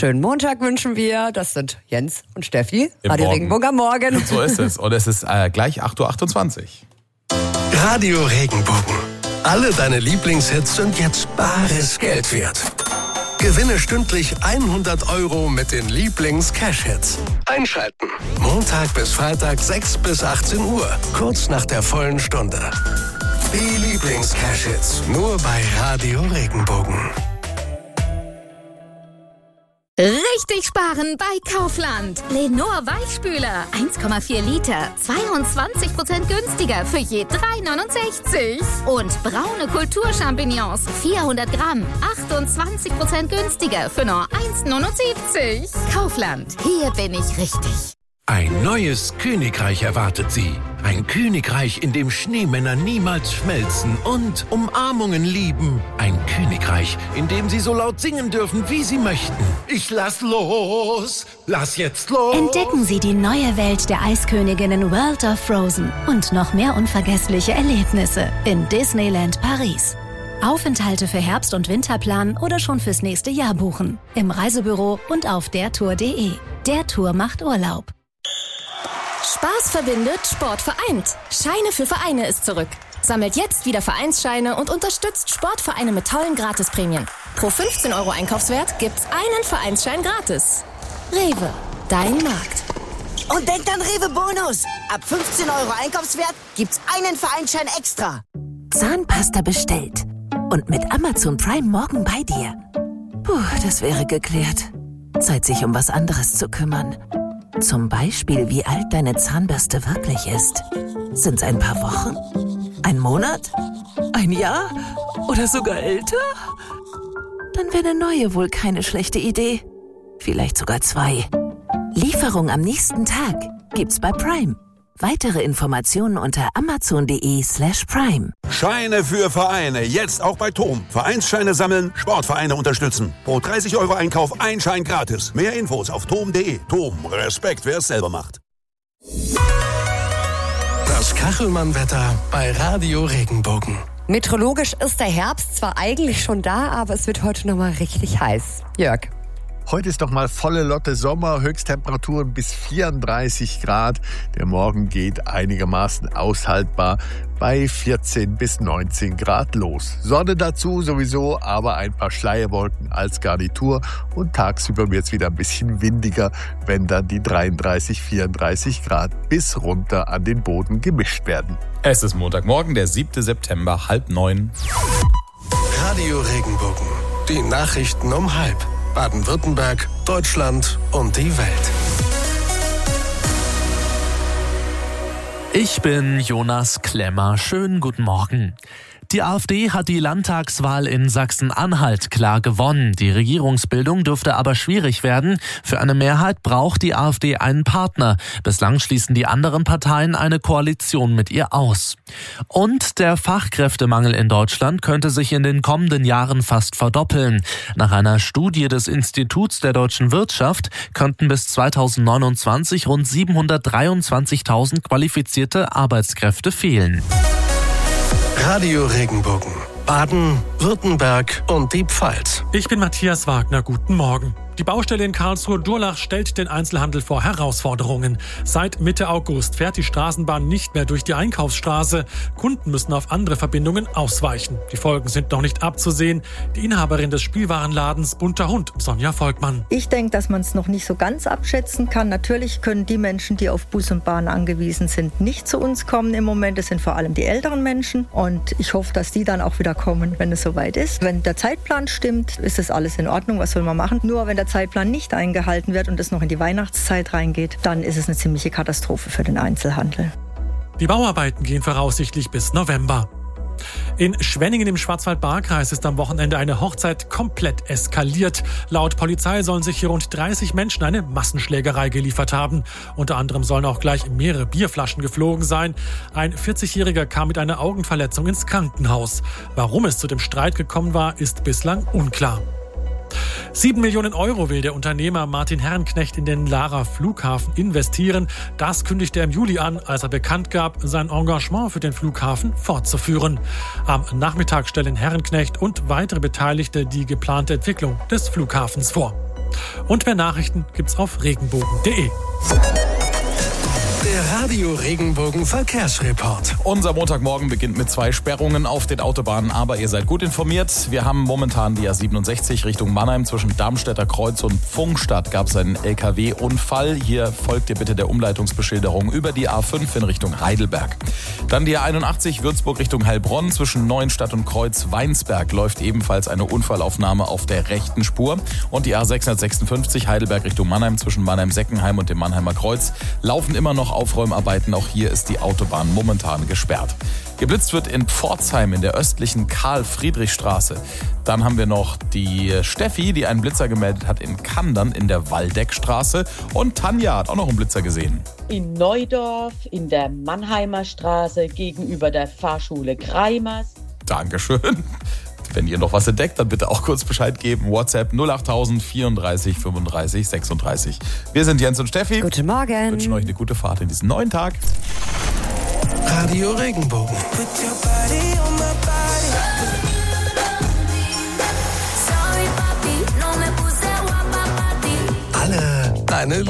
Schönen Montag wünschen wir. Das sind Jens und Steffi. Radio Regenbogen am Morgen. Und so ist es. Und es ist gleich 8.28 Uhr. Radio Regenbogen. Alle deine Lieblingshits sind jetzt bares Geld wert. Gewinne stündlich 100 € mit den Lieblings-Cash-Hits. Einschalten. Montag bis Freitag 6 bis 18 Uhr. Kurz nach der vollen Stunde. Die Lieblings-Cash-Hits. Nur bei Radio Regenbogen. Richtig sparen bei Kaufland. Lenor Weichspüler 1,4 Liter, 22% günstiger für je 3,69. Und braune Kulturchampignons 400 Gramm, 28% günstiger für nur 1,79. Kaufland, hier bin ich richtig. Ein neues Königreich erwartet Sie. Ein Königreich, in dem Schneemänner niemals schmelzen und Umarmungen lieben. Ein Königreich, in dem Sie so laut singen dürfen, wie Sie möchten. Ich lass los, lass jetzt los. Entdecken Sie die neue Welt der Eisköniginnen World of Frozen und noch mehr unvergessliche Erlebnisse in Disneyland Paris. Aufenthalte für Herbst- und Winterplan oder schon fürs nächste Jahr buchen. Im Reisebüro und auf dertour.de. Der Tour macht Urlaub. Spaß verbindet, Sport vereint. Scheine für Vereine ist zurück. Sammelt jetzt wieder Vereinsscheine und unterstützt Sportvereine mit tollen Gratisprämien. Pro 15 € Einkaufswert gibt's einen Vereinsschein gratis. Rewe, dein Markt. Und denkt an Rewe Bonus. Ab 15 € Einkaufswert gibt's einen Vereinsschein extra. Zahnpasta bestellt. Und mit Amazon Prime morgen bei dir. Puh, das wäre geklärt. Zeit, sich um was anderes zu kümmern. Zum Beispiel, wie alt deine Zahnbürste wirklich ist. Sind's ein paar Wochen? Ein Monat? Ein Jahr? Oder sogar älter? Dann wäre eine neue wohl keine schlechte Idee. Vielleicht sogar 2. Lieferung am nächsten Tag gibt's bei Prime. Weitere Informationen unter amazon.de/prime. Scheine für Vereine, jetzt auch bei TOM. Vereinsscheine sammeln, Sportvereine unterstützen. Pro 30 € Einkauf ein Schein gratis. Mehr Infos auf tom.de. TOM, Respekt, wer es selber macht. Das Kachelmann-Wetter bei Radio Regenbogen. Meteorologisch ist der Herbst zwar eigentlich schon da, aber es wird heute nochmal richtig heiß. Jörg. Heute ist doch mal volle Lotte Sommer, Höchsttemperaturen bis 34 Grad. Der Morgen geht einigermaßen aushaltbar bei 14 bis 19 Grad los. Sonne dazu sowieso, aber ein paar Schleierwolken als Garnitur. Und tagsüber wird es wieder ein bisschen windiger, wenn dann die 33, 34 Grad bis runter an den Boden gemischt werden. Es ist Montagmorgen, der 7. September, 8:30. Radio Regenbogen. Die Nachrichten um 12:30. Baden-Württemberg, Deutschland und die Welt. Ich bin Jonas Klemmer. Schönen guten Morgen. Die AfD hat die Landtagswahl in Sachsen-Anhalt klar gewonnen. Die Regierungsbildung dürfte aber schwierig werden. Für eine Mehrheit braucht die AfD einen Partner. Bislang schließen die anderen Parteien eine Koalition mit ihr aus. Und der Fachkräftemangel in Deutschland könnte sich in den kommenden Jahren fast verdoppeln. Nach einer Studie des Instituts der deutschen Wirtschaft könnten bis 2029 rund 723.000 qualifizierte Arbeitskräfte fehlen. Radio Regenbogen. Baden, Württemberg und die Pfalz. Ich bin Matthias Wagner, guten Morgen. Die Baustelle in Karlsruhe-Durlach stellt den Einzelhandel vor Herausforderungen. Seit Mitte August fährt die Straßenbahn nicht mehr durch die Einkaufsstraße. Kunden müssen auf andere Verbindungen ausweichen. Die Folgen sind noch nicht abzusehen. Die Inhaberin des Spielwarenladens Bunter Hund, Sonja Volkmann. Ich denke, dass man es noch nicht so ganz abschätzen kann. Natürlich können die Menschen, die auf Bus und Bahn angewiesen sind, nicht zu uns kommen im Moment. Das sind vor allem die älteren Menschen. Und ich hoffe, dass die dann auch wieder kommen, wenn es soweit ist. Wenn der Zeitplan stimmt, ist das alles in Ordnung. Was soll man machen? Nur wenn der Zeitplan nicht eingehalten wird und es noch in die Weihnachtszeit reingeht, dann ist es eine ziemliche Katastrophe für den Einzelhandel. Die Bauarbeiten gehen voraussichtlich bis November. In Schwenningen im Schwarzwald-Baar-Kreis ist am Wochenende eine Hochzeit komplett eskaliert. Laut Polizei sollen sich hier rund 30 Menschen eine Massenschlägerei geliefert haben. Unter anderem sollen auch gleich mehrere Bierflaschen geflogen sein. Ein 40-Jähriger kam mit einer Augenverletzung ins Krankenhaus. Warum es zu dem Streit gekommen war, ist bislang unklar. 7 Millionen € will der Unternehmer Martin Herrenknecht in den Lahrer Flughafen investieren. Das kündigte er im Juli an, als er bekannt gab, sein Engagement für den Flughafen fortzuführen. Am Nachmittag stellen Herrenknecht und weitere Beteiligte die geplante Entwicklung des Flughafens vor. Und mehr Nachrichten gibt's auf regenbogen.de. Der Radio Regenbogen Verkehrsreport. Unser Montagmorgen beginnt mit 2 Sperrungen auf den Autobahnen, aber ihr seid gut informiert. Wir haben momentan die A67 Richtung Mannheim zwischen Darmstädter Kreuz und Pfungstadt gab es einen LKW-Unfall. Hier folgt ihr bitte der Umleitungsbeschilderung über die A5 in Richtung Heidelberg. Dann die A81 Würzburg Richtung Heilbronn zwischen Neuenstadt und Kreuz Weinsberg läuft ebenfalls eine Unfallaufnahme auf der rechten Spur. Und die A656 Heidelberg Richtung Mannheim zwischen Mannheim-Seckenheim und dem Mannheimer Kreuz laufen immer noch Aufräumarbeiten. Auch hier ist die Autobahn momentan gesperrt. Geblitzt wird in Pforzheim in der östlichen Karl-Friedrich-Straße. Dann haben wir noch die Steffi, die einen Blitzer gemeldet hat in Kandern in der Waldeckstraße. Und Tanja hat auch noch einen Blitzer gesehen. In Neudorf, in der Mannheimer Straße, gegenüber der Fahrschule Greimers. Dankeschön. Wenn ihr noch was entdeckt, dann bitte auch kurz Bescheid geben. WhatsApp 08000 34 35 36. Wir sind Jens und Steffi. Guten Morgen. Wir wünschen euch eine gute Fahrt in diesen neuen Tag. Radio Regenbogen. Alle deine